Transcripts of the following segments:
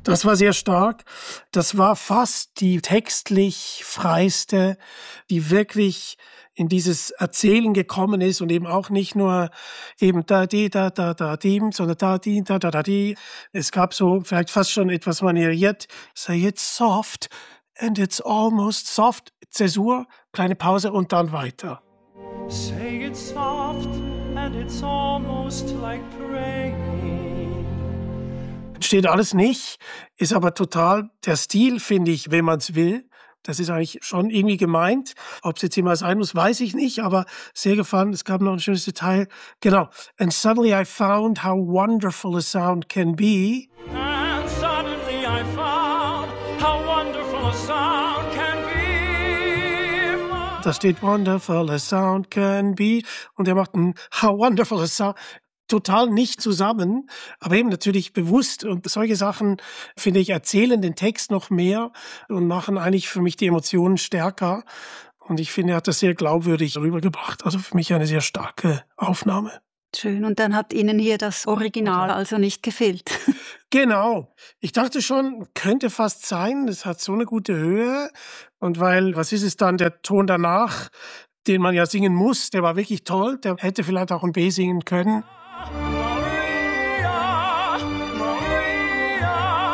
Das war sehr stark. Das war fast die textlich freiste, die wirklich in dieses Erzählen gekommen ist und eben auch nicht nur eben da, die, da, die, sondern da, die, da, die. Es gab so vielleicht fast schon etwas manieriert. Say it's soft and it's almost soft. Zäsur, kleine Pause und dann weiter. Say it's soft and it's almost like praying. Steht alles nicht, ist aber total der Stil, finde ich, wenn man es will. Das ist eigentlich schon irgendwie gemeint. Ob es jetzt immer sein muss, weiß ich nicht, aber sehr gefallen. Es gab noch ein schönes Detail. Genau. And suddenly I found how wonderful a sound can be. And suddenly I found how wonderful a sound can be. Da steht wonderful a sound can be. Und er macht ein how wonderful a sound. Total nicht zusammen, aber eben natürlich bewusst. Und solche Sachen, finde ich, erzählen den Text noch mehr und machen eigentlich für mich die Emotionen stärker. Und ich finde, er hat das sehr glaubwürdig rübergebracht. Also für mich eine sehr starke Aufnahme. Schön. Und dann hat Ihnen hier das Original also nicht gefehlt. Genau. Ich dachte schon, könnte fast sein. Es hat so eine gute Höhe. Und weil, was ist es dann, der Ton danach, den man ja singen muss, der war wirklich toll. Der hätte vielleicht auch ein B singen können. Maria, Maria,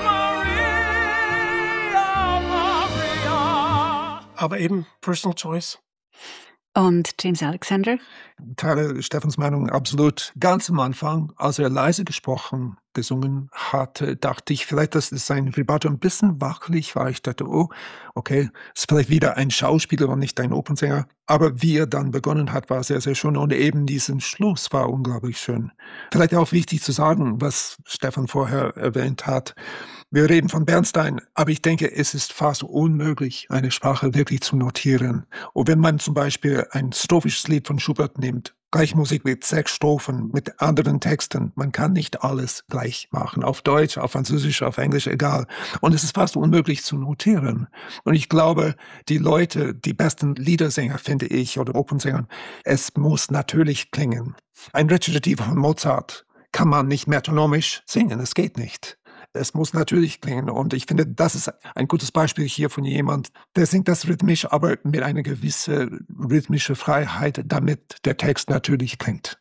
Maria, Maria. Aber eben Personal Choice. Und James Alexander? Teile Stefans Meinung absolut. Ganz am Anfang, als er leise gesungen hatte, dachte ich, vielleicht, dass sein Vibrato ein bisschen wackelig war. Ich dachte, oh, okay, ist vielleicht wieder ein Schauspieler und nicht ein Opernsänger. Aber wie er dann begonnen hat, war sehr, sehr schön. Und eben diesen Schluss war unglaublich schön. Vielleicht auch wichtig zu sagen, was Stefan vorher erwähnt hat. Wir reden von Bernstein, aber ich denke, es ist fast unmöglich, eine Sprache wirklich zu notieren. Und wenn man zum Beispiel ein strophisches Lied von Schubert nimmt, gleich Musik mit 6 Strophen, mit anderen Texten, man kann nicht alles gleich machen. Auf Deutsch, auf Französisch, auf Englisch, egal. Und es ist fast unmöglich zu notieren. Und ich glaube, die Leute, die besten Liedersänger, finde ich, oder Opernsänger, es muss natürlich klingen. Ein Rezitativ von Mozart kann man nicht metronomisch singen, es geht nicht. Es muss natürlich klingen und ich finde, das ist ein gutes Beispiel hier von jemand, der singt das rhythmisch, aber mit einer gewissen rhythmischen Freiheit, damit der Text natürlich klingt.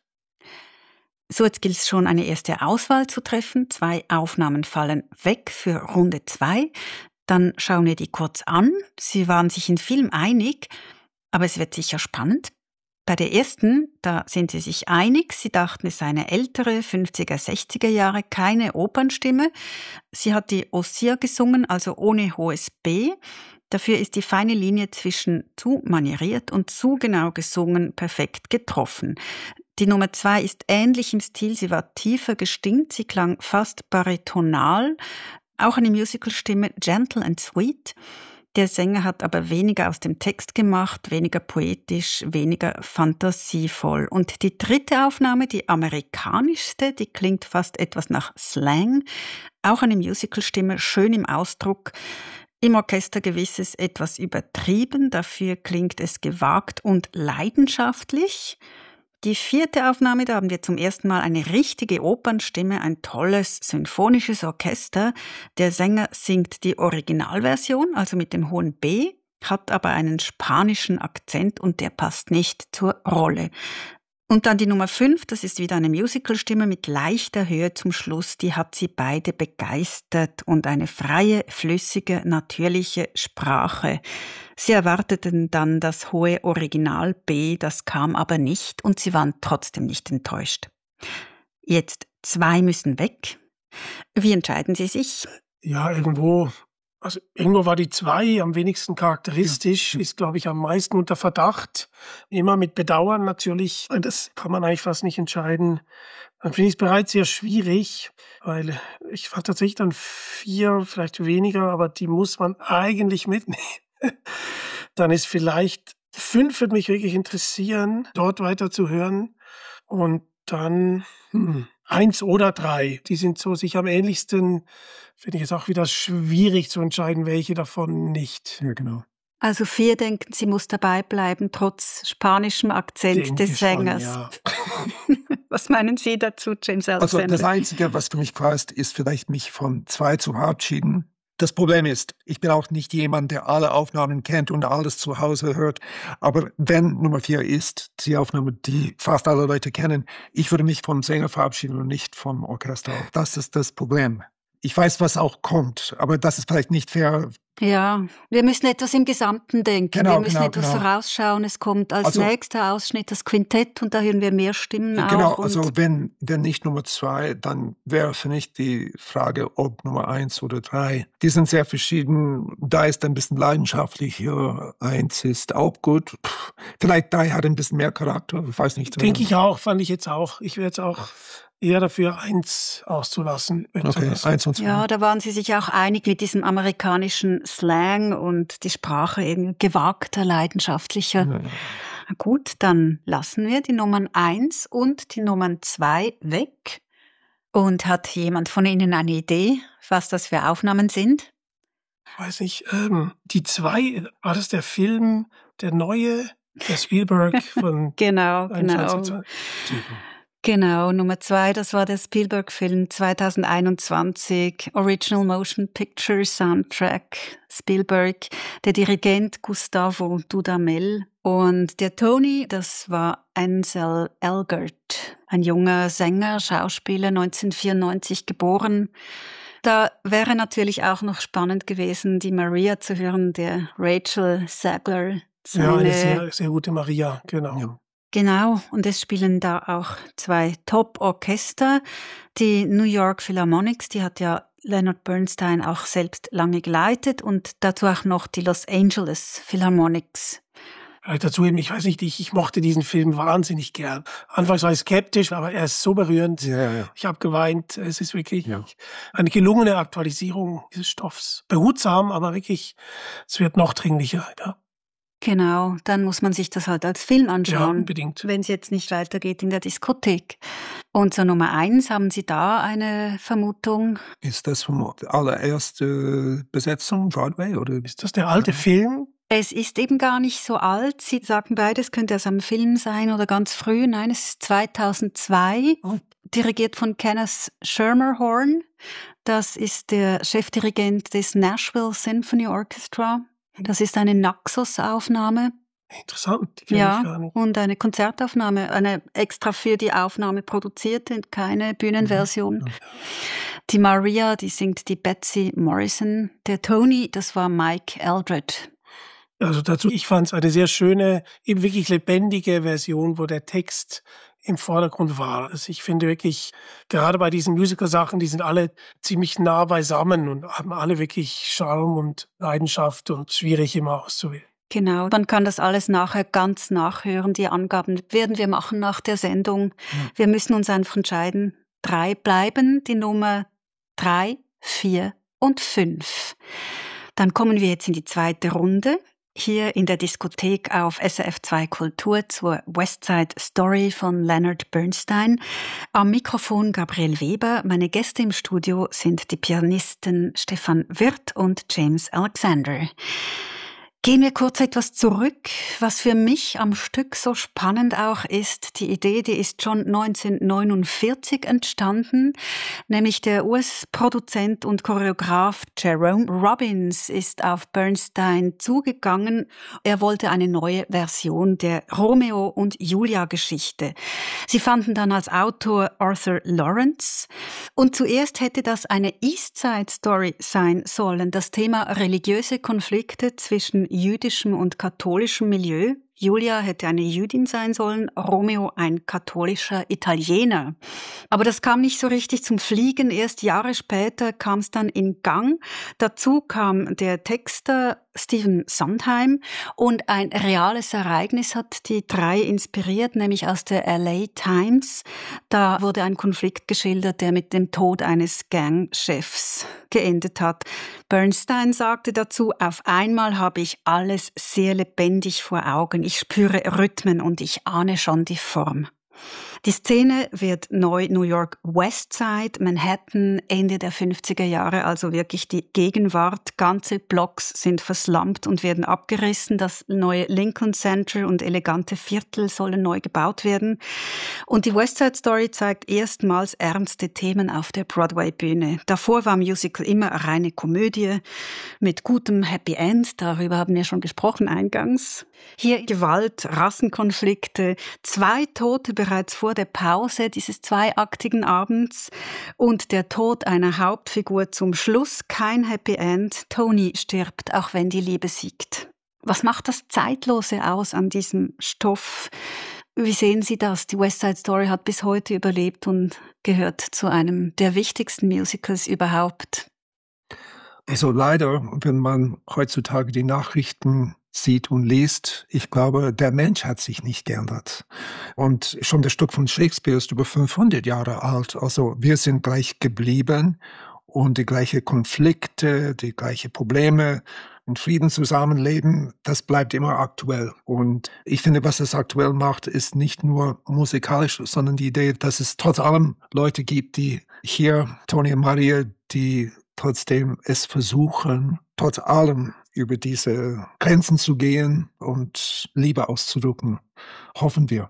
So, jetzt gilt es schon, eine erste Auswahl zu treffen. 2 Aufnahmen fallen weg für Runde 2. Dann schauen wir die kurz an. Sie waren sich in vielem einig, aber es wird sicher spannend. Bei der ersten, da sind sie sich einig. Sie dachten, es sei eine ältere, 50er, 60er Jahre, keine Opernstimme. Sie hat die Ossier gesungen, also ohne hohes B. Dafür ist die feine Linie zwischen zu manieriert und zu genau gesungen perfekt getroffen. Die Nummer 2 ist ähnlich im Stil. Sie war tiefer gestimmt, sie klang fast baritonal. Auch eine Musicalstimme, gentle and sweet. Der Sänger hat aber weniger aus dem Text gemacht, weniger poetisch, weniger fantasievoll. Und die dritte Aufnahme, die amerikanischste, die klingt fast etwas nach Slang. Auch eine Musicalstimme, schön im Ausdruck. Im Orchester gewisses etwas übertrieben, dafür klingt es gewagt und leidenschaftlich. Die vierte Aufnahme, da haben wir zum ersten Mal eine richtige Opernstimme, ein tolles symphonisches Orchester. Der Sänger singt die Originalversion, also mit dem hohen B, hat aber einen spanischen Akzent und der passt nicht zur Rolle. Und dann die Nummer 5, das ist wieder eine Musicalstimme mit leichter Höhe zum Schluss. Die hat sie beide begeistert und eine freie, flüssige, natürliche Sprache. Sie erwarteten dann das hohe Original B, das kam aber nicht und sie waren trotzdem nicht enttäuscht. Jetzt 2 müssen weg. Wie entscheiden Sie sich? Ja, irgendwo war die 2 am wenigsten charakteristisch, ist, glaube ich, am meisten unter Verdacht. Immer mit Bedauern natürlich. Das kann man eigentlich fast nicht entscheiden. Dann finde ich es bereits sehr schwierig, weil ich fand tatsächlich dann 4, vielleicht weniger, aber die muss man eigentlich mitnehmen. Dann ist vielleicht 5, würde mich wirklich interessieren, dort weiter zu hören. Und dann 1 oder 3, die sind so sich am ähnlichsten. Finde ich es auch wieder schwierig zu entscheiden, welche davon nicht. Ja, genau. Also 4 denken, sie muss dabei bleiben, trotz spanischem Akzent des Sängers. Ja. Was meinen Sie dazu, James Also Alexander? das Einzige, was für mich klar ist vielleicht mich von 2 zu verabschieden. Das Problem ist, ich bin auch nicht jemand, der alle Aufnahmen kennt und alles zu Hause hört. Aber wenn Nummer 4 ist, die Aufnahme, die fast alle Leute kennen, ich würde mich vom Sänger verabschieden und nicht vom Orchester. Das ist das Problem. Ich weiß, was auch kommt, aber das ist vielleicht nicht fair. Ja, wir müssen etwas im Gesamten denken. Genau, wir müssen genau, etwas genau. vorausschauen. Es kommt als nächster Ausschnitt das Quintett und da hören wir mehr Stimmen auch. Genau, also wenn nicht Nummer 2, dann wäre für mich die Frage, ob Nummer 1 oder 3. Die sind sehr verschieden. Da ist ein bisschen leidenschaftlicher. 1 ist auch gut. Vielleicht 3 hat ein bisschen mehr Charakter. Ich weiß nicht. Denke ich auch, fand ich jetzt auch. Ich wäre jetzt auch eher dafür, 1 auszulassen. Okay, 1 und 2. Ja, da waren Sie sich auch einig mit diesem amerikanischen Slang und die Sprache irgendwie gewagter, leidenschaftlicher. Ja. Gut, dann lassen wir die Nummern 1 und die Nummern 2 weg. Und hat jemand von Ihnen eine Idee, was das für Aufnahmen sind? Ich weiß nicht, die 2, war das der Film, der neue, der Spielberg von Genau. 21? Genau, Nummer 2, das war der Spielberg-Film 2021, Original Motion Picture Soundtrack, Spielberg, der Dirigent Gustavo Dudamel und der Tony, das war Ansel Elgort, ein junger Sänger, Schauspieler, 1994 geboren. Da wäre natürlich auch noch spannend gewesen, die Maria zu hören, der Rachel Zegler. Ja, eine sehr, sehr gute Maria, genau. Ja. Genau, und es spielen da auch 2 Top-Orchester. Die New York Philharmonics, die hat ja Leonard Bernstein auch selbst lange geleitet und dazu auch noch die Los Angeles Philharmonics. Vielleicht dazu eben, ich weiß nicht, ich mochte diesen Film wahnsinnig gern. Anfangs war ich skeptisch, aber er ist so berührend. Ja. Ich habe geweint. Es ist wirklich eine gelungene Aktualisierung dieses Stoffs. Behutsam, aber wirklich, es wird noch dringlicher. Ja. Genau, dann muss man sich das halt als Film anschauen, Ja, unbedingt. wenn es jetzt nicht weitergeht in der Diskothek. Und zur Nummer 1, haben Sie da eine Vermutung? Ist das von allererste Besetzung, Broadway? Oder? Ist das der alte Film? Es ist eben gar nicht so alt. Sie sagen beide, es könnte aus einem Film sein oder ganz früh. Nein, es ist 2002, dirigiert von Kenneth Schermerhorn. Das ist der Chefdirigent des Nashville Symphony Orchestra. Das ist eine Naxos-Aufnahme. Interessant, die kenne ich gar nicht. Und eine Konzertaufnahme, eine extra für die Aufnahme produzierte, keine Bühnenversion. Die Maria, die singt die Betsy Morrison. Der Tony, das war Mike Eldred. Also dazu, ich fand es eine sehr schöne, eben wirklich lebendige Version, wo der Text im Vordergrund war. Also ich finde wirklich, gerade bei diesen Musical-Sachen, die sind alle ziemlich nah beisammen und haben alle wirklich Charme und Leidenschaft und schwierig immer auszuwählen. Genau, man kann das alles nachher ganz nachhören. Die Angaben werden wir machen nach der Sendung. Wir müssen uns einfach entscheiden. 3 bleiben, die Nummer 3, 4 und 5. Dann kommen wir jetzt in die zweite Runde. Hier in der Diskothek auf SRF 2 Kultur zur West Side Story von Leonard Bernstein. Am Mikrofon Gabriel Weber. Meine Gäste im Studio sind die Pianisten Stefan Wirth und James Alexander. Gehen wir kurz etwas zurück. Was für mich am Stück so spannend auch ist, die Idee, die ist schon 1949 entstanden, nämlich der US-Produzent und Choreograf Jerome Robbins ist auf Bernstein zugegangen. Er wollte eine neue Version der Romeo und Julia-Geschichte. Sie fanden dann als Autor Arthur Lawrence und zuerst hätte das eine East Side Story sein sollen, das Thema religiöse Konflikte zwischen jüdischem und katholischem Milieu. Julia hätte eine Jüdin sein sollen, Romeo ein katholischer Italiener. Aber das kam nicht so richtig zum Fliegen. Erst Jahre später kam es dann in Gang. Dazu kam der Texter Stephen Sondheim und ein reales Ereignis hat die 3 inspiriert, nämlich aus der LA Times. Da wurde ein Konflikt geschildert, der mit dem Tod eines Gangchefs geendet hat. Bernstein sagte dazu, auf einmal habe ich alles sehr lebendig vor Augen. Ich spüre Rhythmen und ich ahne schon die Form. Die Szene wird neu New York Westside, Manhattan, Ende der 50er Jahre, also wirklich die Gegenwart. Ganze Blocks sind verslumpt und werden abgerissen. Das neue Lincoln Center und elegante Viertel sollen neu gebaut werden. Und die West Side Story zeigt erstmals ernste Themen auf der Broadway-Bühne. Davor war Musical immer eine reine Komödie mit gutem Happy End. Darüber haben wir schon gesprochen eingangs. Hier Gewalt, Rassenkonflikte, 2 Tote bereits vor der Pause dieses zweiaktigen Abends und der Tod einer Hauptfigur zum Schluss, kein Happy End. Tony stirbt, auch wenn die Liebe siegt. Was macht das Zeitlose aus an diesem Stoff? Wie sehen Sie das? Die West Side Story hat bis heute überlebt und gehört zu einem der wichtigsten Musicals überhaupt. Also leider, wenn man heutzutage die Nachrichten sieht und liest, ich glaube, der Mensch hat sich nicht geändert. Und schon das Stück von Shakespeare ist über 500 Jahre alt. Also wir sind gleich geblieben und die gleichen Konflikte, die gleichen Probleme und Frieden zusammenleben, das bleibt immer aktuell. Und ich finde, was es aktuell macht, ist nicht nur musikalisch, sondern die Idee, dass es trotz allem Leute gibt, die hier, Tony und Maria, die trotzdem es versuchen, trotz allem über diese Grenzen zu gehen und Liebe auszudrücken. Hoffen wir.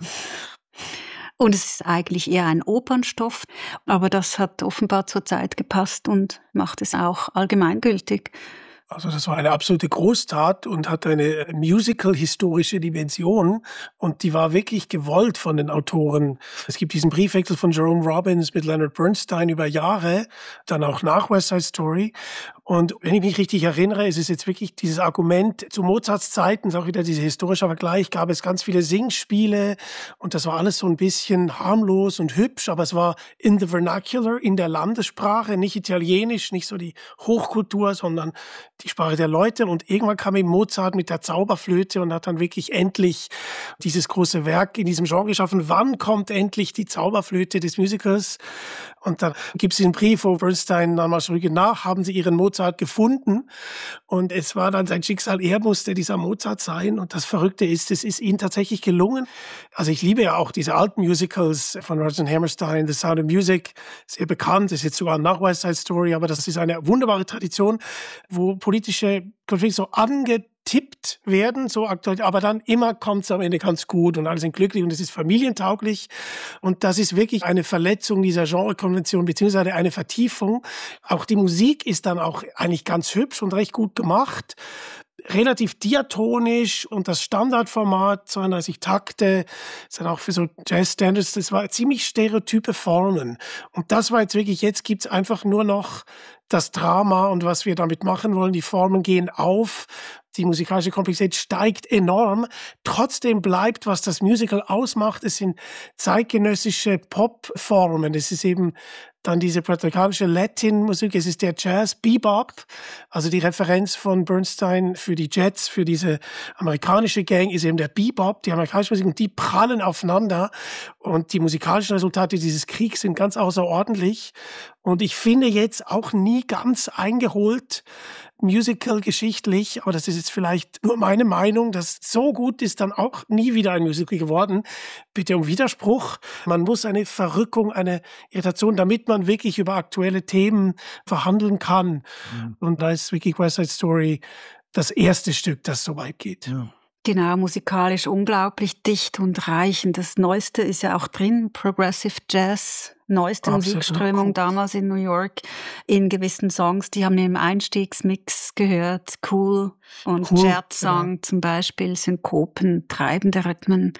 Und es ist eigentlich eher ein Opernstoff, aber das hat offenbar zur Zeit gepasst und macht es auch allgemeingültig. Also das war eine absolute Großtat und hat eine musical-historische Dimension und die war wirklich gewollt von den Autoren. Es gibt diesen Briefwechsel von Jerome Robbins mit Leonard Bernstein über Jahre, dann auch nach West Side Story. Und wenn ich mich richtig erinnere, ist es jetzt wirklich dieses Argument, zu Mozarts Zeiten, ist auch wieder dieser historische Vergleich, gab es ganz viele Singspiele und das war alles so ein bisschen harmlos und hübsch, aber es war in the vernacular, in der Landessprache, nicht italienisch, nicht so die Hochkultur, sondern die Sprache der Leute. Und irgendwann kam eben Mozart mit der Zauberflöte und hat dann wirklich endlich dieses große Werk in diesem Genre geschaffen. Wann kommt endlich die Zauberflöte des Musicals? Und dann gibt es diesen Brief, wo Bernstein damals schrieb, nach, haben sie ihren Mozart gefunden. Und es war dann sein Schicksal, er musste dieser Mozart sein. Und das Verrückte ist, es ist ihnen tatsächlich gelungen. Also ich liebe ja auch diese alten Musicals von Rodgers and Hammerstein, The Sound of Music, sehr bekannt, ist jetzt sogar nach West Side Story, aber das ist eine wunderbare Tradition, wo politische Konflikte so angetippt werden, so aktuell, aber dann immer kommt es am Ende ganz gut und alle sind glücklich und es ist familientauglich und das ist wirklich eine Verletzung dieser Genrekonvention beziehungsweise eine Vertiefung. Auch die Musik ist dann auch eigentlich ganz hübsch und recht gut gemacht. Relativ diatonisch und das Standardformat, 32 Takte, ist dann auch für so Jazz-Standards, das war ziemlich stereotype Formen. Und das war jetzt wirklich, jetzt gibt's einfach nur noch das Drama und was wir damit machen wollen. Die Formen gehen auf, die musikalische Komplexität steigt enorm. Trotzdem bleibt, was das Musical ausmacht, es sind zeitgenössische Popformen. Es ist eben dann diese puerto-ricanische Latin-Musik, es ist der Jazz, Bebop, also die Referenz von Bernstein für die Jets, für diese amerikanische Gang ist eben der Bebop, die amerikanische Musik, und die prallen aufeinander und die musikalischen Resultate dieses Kriegs sind ganz außerordentlich und ich finde jetzt auch nie ganz eingeholt, Musical geschichtlich, aber das ist jetzt vielleicht nur meine Meinung, dass so gut ist dann auch nie wieder ein Musical geworden. Bitte um Widerspruch. Man muss eine Verrückung, eine Irritation, damit man wirklich über aktuelle Themen verhandeln kann. Mhm. Und da ist wirklich West Side Story das erste Stück, das so weit geht. Ja. Genau, musikalisch unglaublich dicht und reich. Und das Neueste ist ja auch drin, Progressive Jazz, neueste absolut. Musikströmung damals in New York, in gewissen Songs, die haben wir im Einstiegsmix gehört, Cool und Jazz-Song ja. Zum Beispiel, Synkopen, treibende Rhythmen.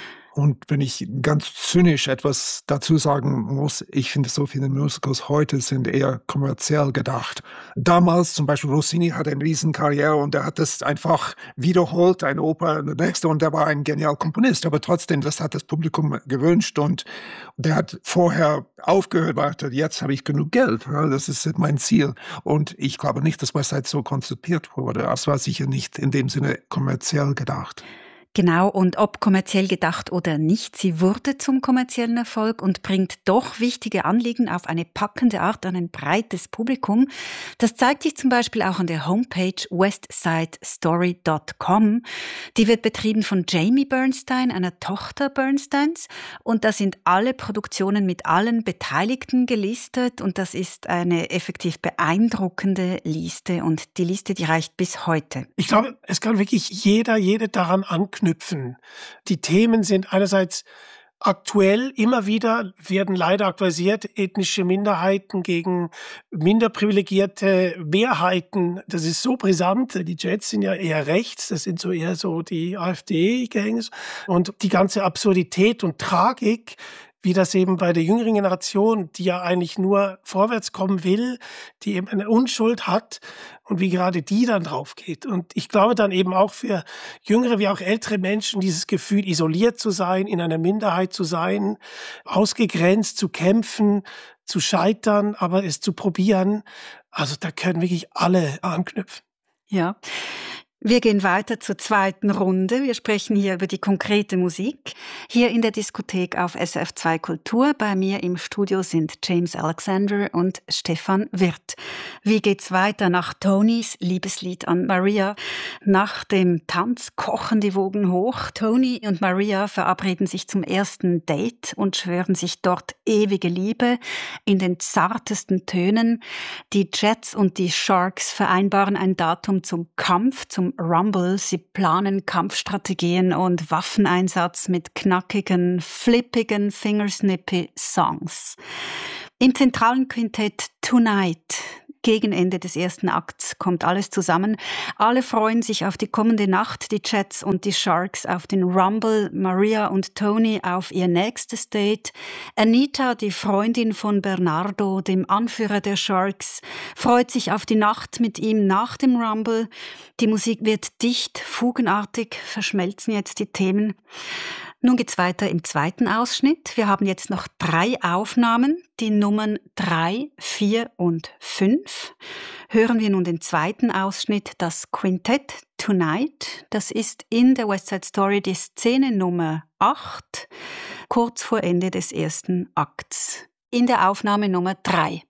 Und wenn ich ganz zynisch etwas dazu sagen muss, ich finde, so viele Musicals heute sind eher kommerziell gedacht. Damals zum Beispiel Rossini hatte eine Riesenkarriere und er hat das einfach wiederholt, eine Oper, eine nächste, und er war ein genialer Komponist. Aber trotzdem, das hat das Publikum gewünscht und der hat vorher aufgehört, warte, jetzt habe ich genug Geld, das ist mein Ziel. Und ich glaube nicht, dass West Side so konzipiert wurde. Das war sicher nicht in dem Sinne kommerziell gedacht. Genau, und ob kommerziell gedacht oder nicht, sie wurde zum kommerziellen Erfolg und bringt doch wichtige Anliegen auf eine packende Art an ein breites Publikum. Das zeigt sich zum Beispiel auch an der Homepage westsidestory.com. Die wird betrieben von Jamie Bernstein, einer Tochter Bernsteins, und da sind alle Produktionen mit allen Beteiligten gelistet und das ist eine effektiv beeindruckende Liste und die Liste, die reicht bis heute. Ich glaube, es kann wirklich jede daran anknüpfen. Die Themen sind einerseits aktuell, immer wieder werden leider aktualisiert, ethnische Minderheiten gegen minder privilegierte Mehrheiten. Das ist so brisant. Die Jets sind ja eher rechts, das sind so eher so die AfD-Gänge. Und die ganze Absurdität und Tragik, wie das eben bei der jüngeren Generation, die ja eigentlich nur vorwärts kommen will, die eben eine Unschuld hat und wie gerade die dann drauf geht. Und ich glaube dann eben auch für jüngere wie auch ältere Menschen dieses Gefühl, isoliert zu sein, in einer Minderheit zu sein, ausgegrenzt zu kämpfen, zu scheitern, aber es zu probieren. Also da können wirklich alle anknüpfen. Ja. Wir gehen weiter zur zweiten Runde. Wir sprechen hier über die konkrete Musik. Hier in der Diskothek auf SRF2 Kultur. Bei mir im Studio sind James Alexander und Stefan Wirth. Wie geht's weiter nach Tonys Liebeslied an Maria? Nach dem Tanz kochen die Wogen hoch. Tony und Maria verabreden sich zum ersten Date und schwören sich dort ewige Liebe in den zartesten Tönen. Die Jets und die Sharks vereinbaren ein Datum zum Kampf, zum Rumble. Sie planen Kampfstrategien und Waffeneinsatz mit knackigen, flippigen, fingersnippy Songs. Im zentralen Quintett Tonight, gegen Ende des ersten Akts, kommt alles zusammen. Alle freuen sich auf die kommende Nacht, die Jets und die Sharks auf den Rumble, Maria und Tony auf ihr nächstes Date. Anita, die Freundin von Bernardo, dem Anführer der Sharks, freut sich auf die Nacht mit ihm nach dem Rumble. Die Musik wird dicht, fugenartig, verschmelzen jetzt die Themen. Nun geht's weiter im zweiten Ausschnitt. Wir haben jetzt noch 3 Aufnahmen, die Nummern 3, 4 und 5. Hören wir nun den zweiten Ausschnitt, das Quintett Tonight. Das ist in der West Side Story die Szene Nummer 8, kurz vor Ende des ersten Akts. In der Aufnahme Nummer 3.